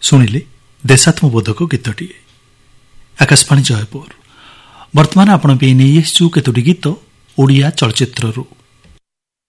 ଶୁଣିଲେ ଦେଶାତ୍ମବୋଧକ ଗୀତଟିଏ। ଆକାଶବାଣୀ ଜୟପୁର। ବର୍ତ୍ତମାନ ଆପଣ ପାଇଁ ନେଇ ଆସିଛୁ କେତୋଟି ଗୀତ ଓଡ଼ିଆ ଚଳଚ୍ଚିତ୍ରରୁ।